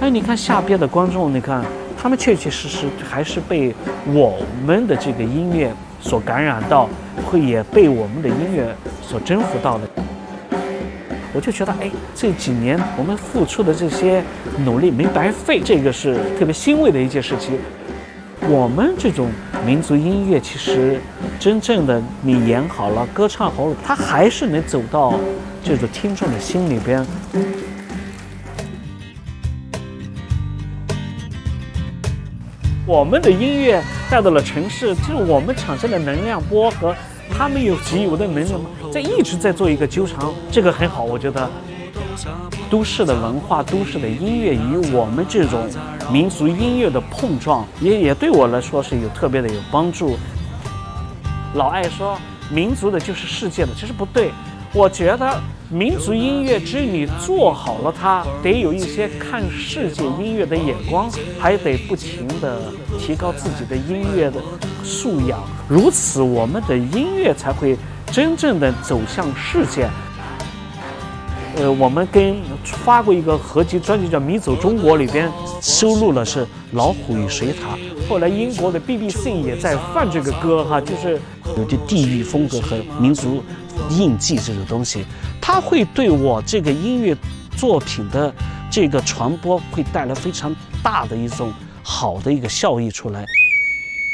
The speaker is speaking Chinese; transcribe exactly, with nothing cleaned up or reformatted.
但你看下边的观众，你看他们确确实实还是被我们的这个音乐所感染到，会也被我们的音乐所征服到了。我就觉得，哎，这几年我们付出的这些努力没白费，这个是特别欣慰的一件事情。我们这种民族音乐，其实真正的你演好了，歌唱好了，它还是能走到这种听众的心里边。我们的音乐带到了城市，就是我们产生的能量波和他们有既有的能量，在一直在做一个纠缠，这个很好，我觉得。都市的文化、都市的音乐与我们这种民族音乐的碰撞，也也对我来说是有特别的有帮助。老爱说民族的就是世界的，其实不对。我觉得民族音乐只有你做好了它，得有一些看世界音乐的眼光，还得不停地提高自己的音乐的素养，如此我们的音乐才会真正的走向世界。呃，我们跟发过一个合集专辑叫《迷走中国》，里边收录了是《老虎与水獭》。后来英国的 B B C 也在放这个歌哈，就是有点地域风格和民族印记这种东西，它会对我这个音乐作品的这个传播会带来非常大的一种好的一个效益出来。